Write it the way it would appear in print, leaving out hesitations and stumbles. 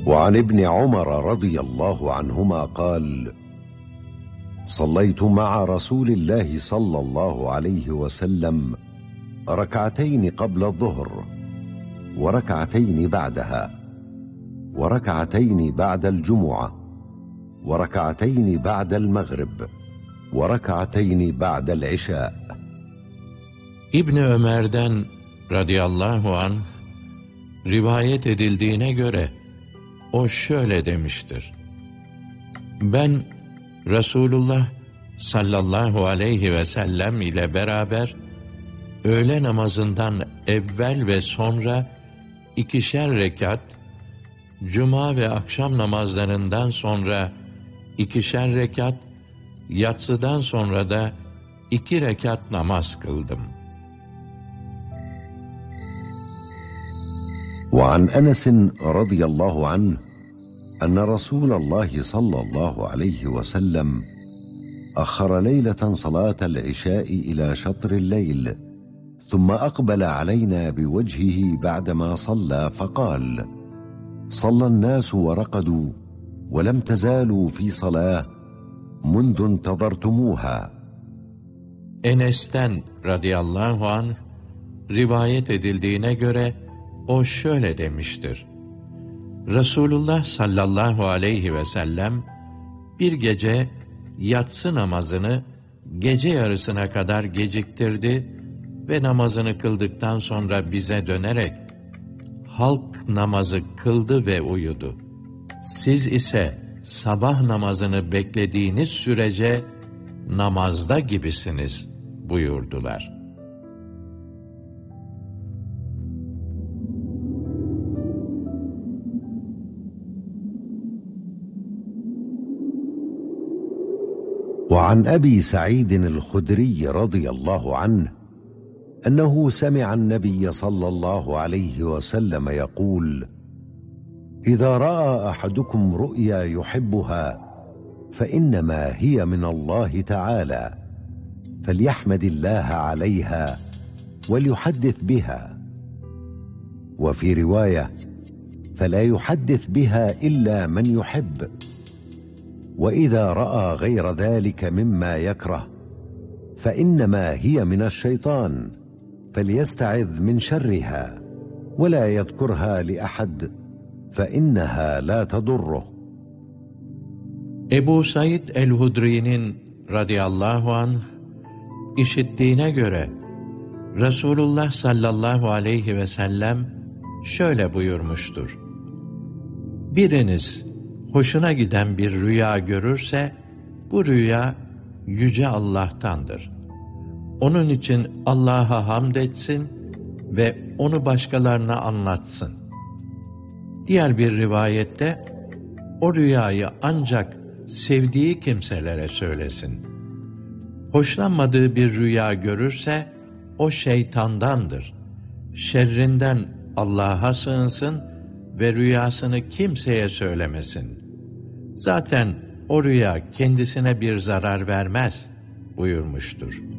وعن ابن عمر رضي الله عنهما قال: صليت مع رسول الله صلى الله عليه وسلم ركعتين قبل الظهر، وركعتين بعدها، وركعتين بعد الجمعة، وركعتين بعد المغرب، وركعتين بعد العشاء. İbni Ömer'den radıyallahu anh rivayet edildiğine göre o şöyle demiştir: Ben Resulullah sallallahu aleyhi ve sellem ile beraber öğle namazından evvel ve sonra 2'şer rekat, cuma ve akşam namazlarından sonra 2'şer rekat, yatsıdan sonra da 2 rekat namaz kıldım. وعن أنس رضي الله عنه أن رسول الله صلى الله عليه وسلم أخر ليلة صلاة العشاء إلى شطر الليل، ثم أقبل علينا بوجهه بعدما صلى فقال: صلى الناس ورقدوا ولم تزالوا في صلاة منذ انتظرتموها. Enes'ten radıyallahu anh rivayet edildiğine göre o şöyle demiştir: Resulullah sallallahu aleyhi ve sellem bir gece yatsı namazını gece yarısına kadar geciktirdi ve namazını kıldıktan sonra bize dönerek halk namazı kıldı ve uyudu. Siz ise sabah namazını beklediğiniz sürece namazda gibisiniz buyurdular. وعن أبي سعيد الخدري رضي الله عنه أنه سمع النبي صلى الله عليه وسلم يقول: إذا رأى أحدكم رؤيا يحبها فإنما هي من الله تعالى، فليحمد الله عليها وليحدث بها. وفي رواية: فلا يحدث بها إلا من يحب. وإذا رأى غير ذلك مما يكره فإنما هي من الشيطان، فليستعذ من شرها ولا يذكرها لأحد فإنها لا تضره. Ebu Said el-Hudri'nin radıyallahu anh işittiğine göre Resulullah sallallahu aleyhi ve sellem şöyle buyurmuştur: Biriniz hoşuna giden bir rüya görürse, bu rüya Yüce Allah'tandır. Onun için Allah'a hamd etsin ve onu başkalarına anlatsın. Diğer bir rivayette, o rüyayı ancak sevdiği kimselere söylesin. Hoşlanmadığı bir rüya görürse, o şeytandandır. Şerrinden Allah'a sığınsın ve rüyasını kimseye söylemesin. Zaten o rüya kendisine bir zarar vermez buyurmuştur.